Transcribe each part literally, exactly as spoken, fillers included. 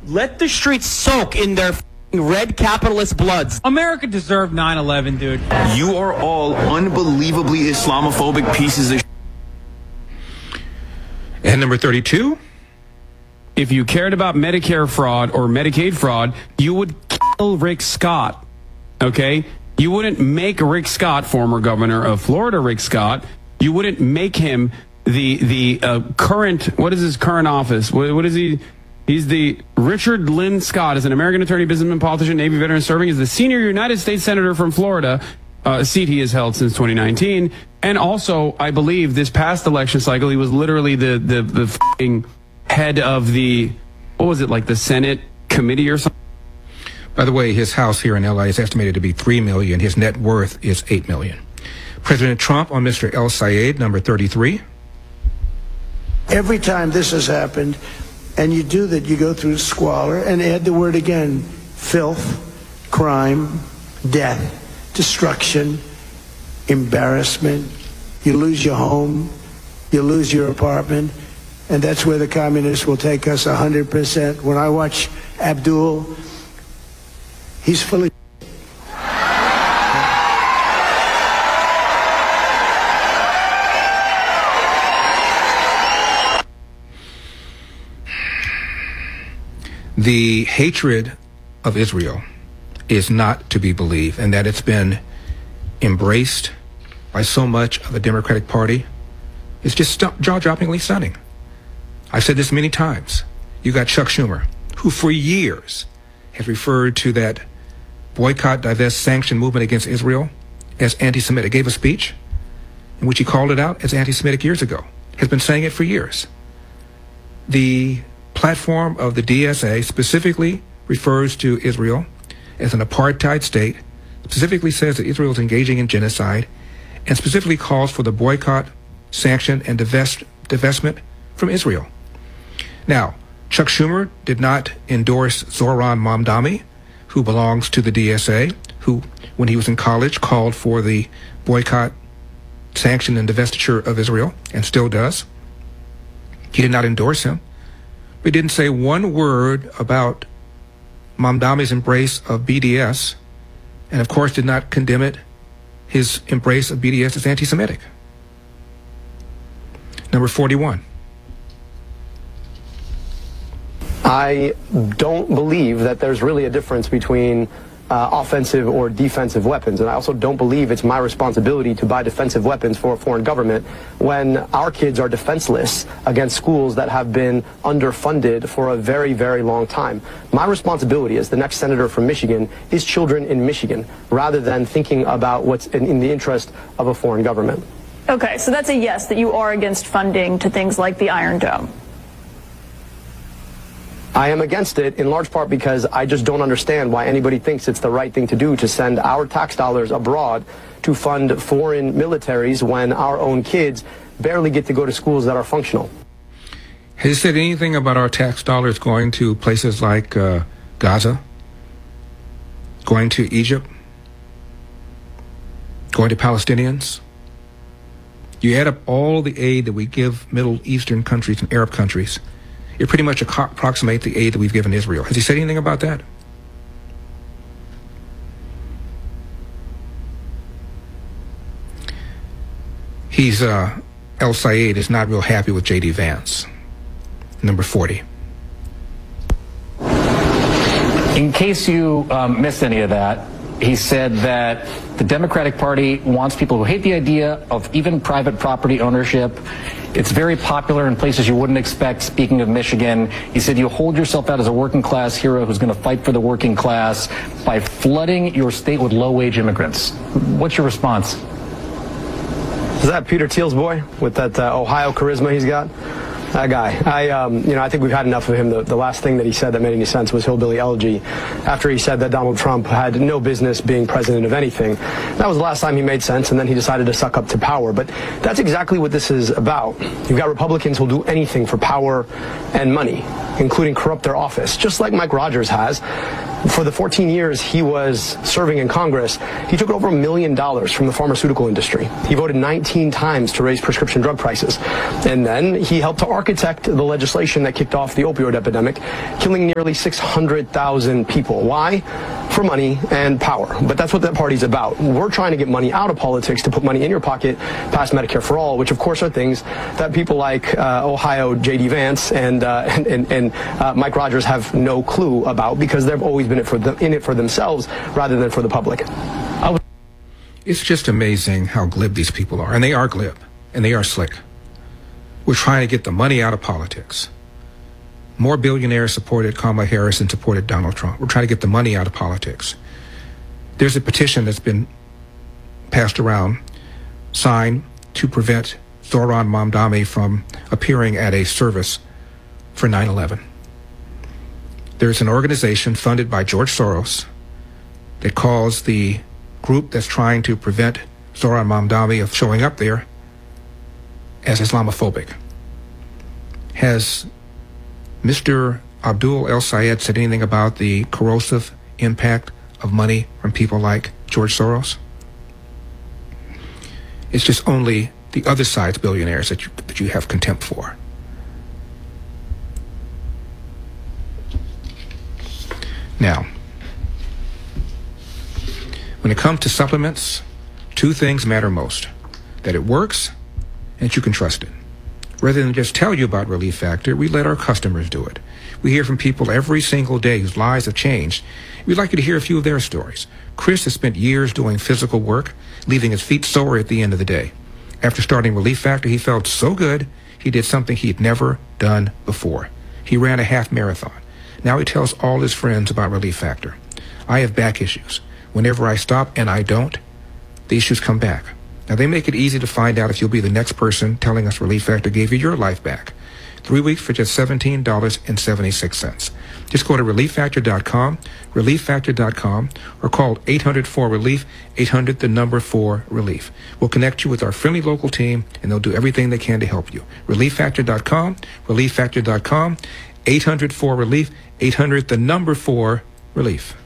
Let the streets soak in their red capitalist bloods. America deserved nine eleven, dude. You are all unbelievably Islamophobic pieces of And number thirty-two, if you cared about Medicare fraud or Medicaid fraud, you would kill Rick Scott, okay? You wouldn't make Rick Scott, former governor of Florida, Rick Scott, you wouldn't make him the the uh, current, what is his current office? What, what is he? He's the Richard Lynn Scott, is an American attorney, businessman, politician, Navy veteran, serving as the senior United States Senator from Florida, uh, a seat he has held since twenty nineteen. And also, I believe this past election cycle, he was literally the, the, the f***ing head of the, what was it, like the Senate committee or something? by the way, his house here in L A is estimated to be three million dollars. His net worth is eight million dollars. President Trump on Mister El Sayed, number thirty-three. Every time this has happened, and you do that, you go through squalor, and add the word again, filth, crime, death, destruction, embarrassment. You lose your home, you lose your apartment, and that's where the communists will take us one hundred percent. When I watch Abdul, he's fully... The hatred of Israel is not to be believed, and that it's been embraced by so much of the Democratic Party is just jaw-droppingly stunning. I've said this many times. You got Chuck Schumer, who for years has referred to that boycott, divest, sanction movement against Israel as anti-Semitic. Gave a speech in which he called it out as anti-Semitic years ago. Has been saying it for years. The platform of the D S A specifically refers to Israel as an apartheid state, specifically says that Israel is engaging in genocide, and specifically calls for the boycott, sanction, and divest, divestment from Israel. Now, Chuck Schumer did not endorse Zoran Mamdani, who belongs to the D S A, who, when he was in college, called for the boycott, sanction, and divestiture of Israel, and still does. He did not endorse him. He didn't say one word about Mamdani's embrace of B D S, and of course did not condemn it, his embrace of B D S as anti-Semitic. Number forty-one. I don't believe that there's really a difference between uh, offensive or defensive weapons, and I also don't believe it's my responsibility to buy defensive weapons for a foreign government when our kids are defenseless against schools that have been underfunded for a very, very long time. My responsibility as the next senator from Michigan is children in Michigan, rather than thinking about what's in, in the interest of a foreign government. Okay, so that's a yes, that you are against funding to things like the Iron Dome. I am against it in large part because I just don't understand why anybody thinks it's the right thing to do to send our tax dollars abroad to fund foreign militaries when our own kids barely get to go to schools that are functional. Has he said anything about our tax dollars going to places like uh, Gaza, going to Egypt, going to Palestinians? You add up all the aid that we give Middle Eastern countries and Arab countries, it pretty much approximates the aid that we've given Israel. Has he said anything about that? He's, uh, El Sayed is not real happy with J D Vance. Number forty. In case you um, missed any of that, he said that the Democratic Party wants people who hate the idea of even private property ownership. It's very popular in places you wouldn't expect. Speaking of Michigan, he said you hold yourself out as a working class hero who's going to fight for the working class by flooding your state with low-wage immigrants. What's your response? Is that Peter Thiel's boy with that uh, Ohio charisma he's got? That guy. I, um, you know, I think we've had enough of him. The, the last thing that he said that made any sense was hillbilly elegy, after he said that Donald Trump had no business being president of anything. That was the last time he made sense, and then he decided to suck up to power. But that's exactly what this is about. You've got Republicans who'll do anything for power and money. including corrupt their office, just like Mike Rogers has. For the fourteen years he was serving in Congress, he took over a million dollars from the pharmaceutical industry. He voted nineteen times to raise prescription drug prices. And then he helped to architect the legislation that kicked off the opioid epidemic, killing nearly six hundred thousand people. Why? For money and power. But that's what that party's about. We're trying to get money out of politics to put money in your pocket past Medicare for All, which of course are things that people like uh, Ohio J D Vance and, uh, and, and, and uh, Mike Rogers have no clue about, because they've always been in it for, them, in it for themselves rather than for the public. I It's just amazing how glib these people are. And they are glib. And they are slick. We're trying to get the money out of politics. More billionaires supported Kamala Harris than supported Donald Trump. We're trying to get the money out of politics. There's a petition that's been passed around, signed to prevent Zohran Mamdani from appearing at a service for nine eleven. There's an organization funded by George Soros that calls the group that's trying to prevent Zohran Mamdani of showing up there as Islamophobic. Has Mister Abdul El Sayed said anything about the corrosive impact of money from people like George Soros? It's just only the other side's billionaires that you, that you have contempt for. Now, when it comes to supplements, two things matter most: that it works and that you can trust it. Rather than just tell you about Relief Factor, we let our customers do it. We hear from people every single day whose lives have changed. We'd like you to hear a few of their stories. Chris has spent years doing physical work, leaving his feet sore at the end of the day. After starting Relief Factor, he felt so good, he did something he had never done before. He ran a half marathon. Now he tells all his friends about Relief Factor. I have back issues. Whenever I stop, and I don't, the issues come back. Now, they make it easy to find out if you'll be the next person telling us Relief Factor gave you your life back. Three weeks for just seventeen dollars and seventy-six cents. Just go to relief factor dot com, relief factor dot com, or call eight hundred four relief, eight hundred the number four relief. We'll connect you with our friendly local team, and they'll do everything they can to help you. relief factor dot com, relief factor dot com, eight hundred four relief, eight hundred the number four relief.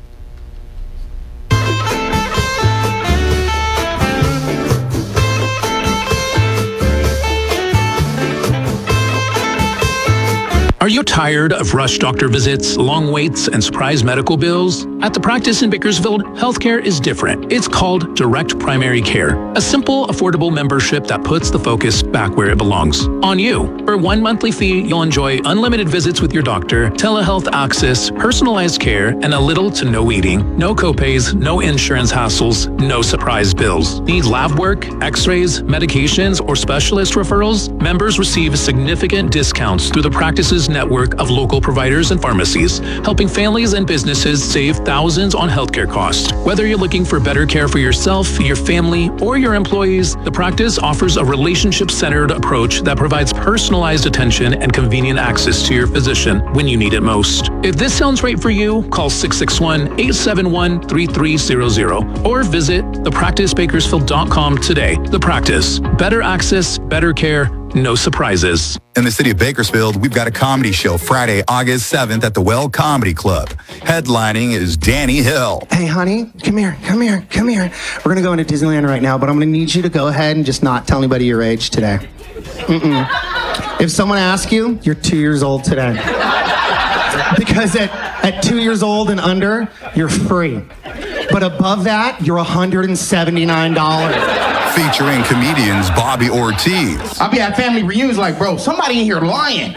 Are you tired of rush doctor visits, long waits, and surprise medical bills? At the practice in Bakersfield, healthcare is different. It's called Direct Primary Care, a simple, affordable membership that puts the focus back where it belongs, on you. For one monthly fee, you'll enjoy unlimited visits with your doctor, telehealth access, personalized care, and a little to no waiting. No copays, no insurance hassles, no surprise bills. Need lab work, x-rays, medications, or specialist referrals? Members receive significant discounts through the practice's network of local providers and pharmacies, helping families and businesses save thousands on healthcare costs. Whether you're looking for better care for yourself, your family, or your employees, the practice offers a relationship-centered approach that provides personalized attention and convenient access to your physician when you need it most. If this sounds right for you, call six six one, eight seven one, three three zero zero or visit the practice bakersfield dot com today. The Practice. Better access, better care, no surprises. In the city of Bakersfield, we've got a comedy show Friday, August seventh at the Well Comedy Club. Headlining is Danny Hill. Hey, honey, come here, come here, come here. We're going to go into Disneyland right now, but I'm going to need you to go ahead and just not tell anybody your age today. Mm-mm. If someone asks you, you're two years old today. Because at, at two years old and under, you're free. But above that, you're one hundred seventy-nine dollars. Featuring comedians Bobby Ortiz. I'll be at family reunions like, bro, somebody in here lying.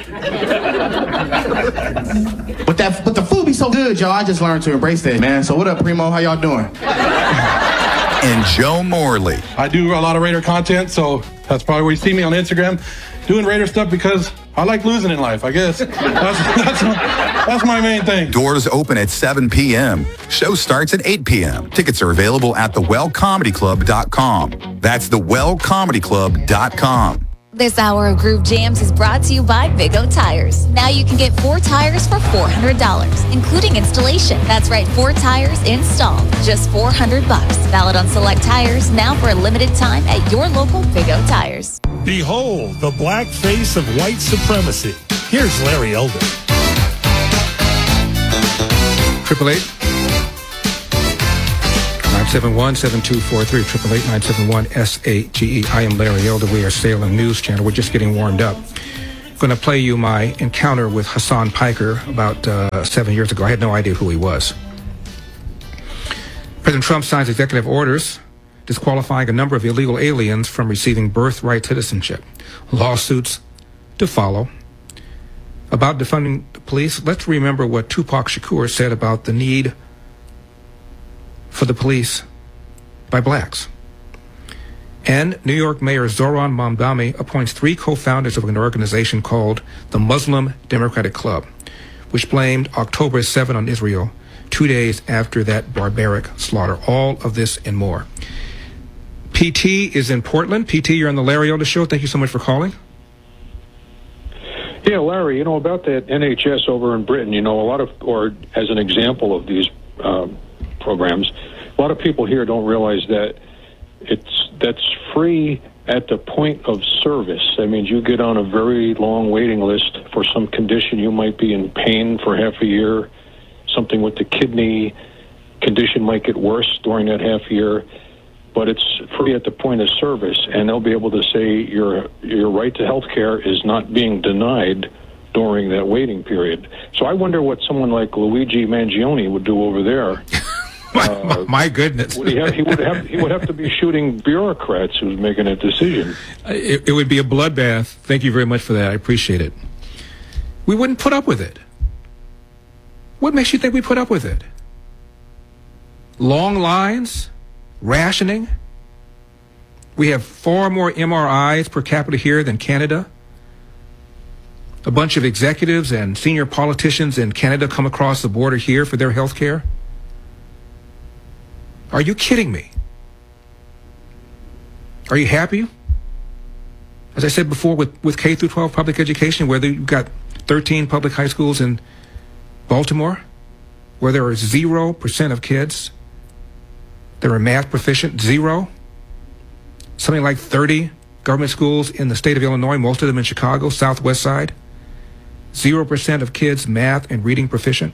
But that, but the food be so good, y'all. I just learned to embrace that, man. So what up, Primo? How y'all doing? And Joe Morley. I do a lot of Raider content, so that's probably where you see me on Instagram, doing Raider stuff because I like losing in life, I guess. That's, that's, my, that's my main thing. Doors open at seven p.m. Show starts at eight p.m. Tickets are available at the well comedy club dot com. That's the well comedy club dot com. This hour of Groove Jams is brought to you by Big O Tires. Now you can get four tires for four hundred dollars, including installation. That's right, four tires installed, just four hundred bucks. Valid on select tires, now for a limited time at your local Big O Tires. Behold the black face of white supremacy. Here's Larry Elder. Triple eight nine seven one seven two four three. Triple eight nine seven one S A G E. I am Larry Elder. We are Salem News Channel. We're just getting warmed up. I'm going to play you my encounter with Hassan Piker about uh, seven years ago. I had no idea who he was. President Trump signs executive orders disqualifying a number of illegal aliens from receiving birthright citizenship. Lawsuits to follow. About defunding the police, let's remember what Tupac Shakur said about the need for the police by blacks. And New York Mayor Zoran Mamdani appoints three co-founders of an organization called the Muslim Democratic Club, which blamed October seventh on Israel, two days after that barbaric slaughter. All of this and more. P T is in Portland. P T, you're on the Larry Elder Show. Thank you so much for calling. Yeah, Larry, you know, about that N H S over in Britain, you know, a lot of, or as an example of these um, programs, a lot of people here don't realize that it's that's free at the point of service. That means you get on a very long waiting list for some condition. You might be in pain for half a year. Something with the kidney condition might get worse during that half year. But it's free at the point of service, and they'll be able to say your your right to health care is not being denied during that waiting period. So I wonder what someone like Luigi Mangione would do over there. my, uh, my goodness. Would he, have, he, would have, he would have to be shooting bureaucrats who's making a decision. It, it would be a bloodbath. Thank you very much for that. I appreciate it. We wouldn't put up with it. What makes you think we put up with it? Long lines? Rationing? We have far more M R Is per capita here than Canada. A bunch of executives and senior politicians in Canada come across the border here for their health care. Are you kidding me? Are you happy? As I said before, with, with K through twelve public education, where you've got thirteen public high schools in Baltimore, where there are zero percent of kids that are math proficient, zero. Something like thirty government schools in the state of Illinois, most of them in Chicago, southwest side. Zero percent of kids math and reading proficient.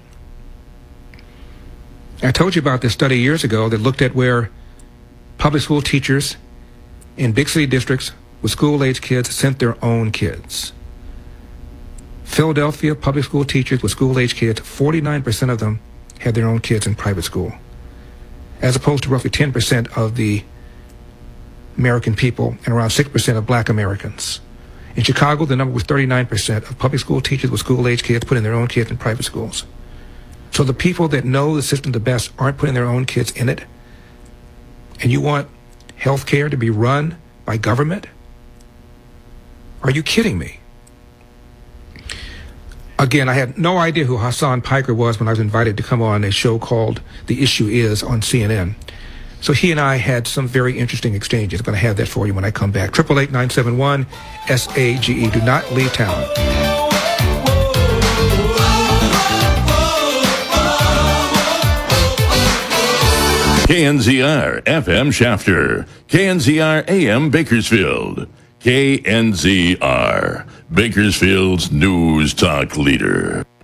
I told you about this study years ago that looked at where public school teachers in big city districts with school-age kids sent their own kids. Philadelphia public school teachers with school-age kids, forty-nine percent of them had their own kids in private school, as opposed to roughly ten percent of the American people and around six percent of black Americans. In Chicago, the number was thirty-nine percent of public school teachers with school-age kids putting their own kids in private schools. So the people that know the system the best aren't putting their own kids in it, and you want health care to be run by government? Are you kidding me? Again, I had no idea who Hassan Piker was when I was invited to come on a show called The Issue Is on C N N. So he and I had some very interesting exchanges. I'm going to have that for you when I come back. eight eight eight, nine seven one, S A G E. Do not leave town. K N Z R F M Shafter, K N Z R A M Bakersfield, K N Z R, Bakersfield's news talk leader.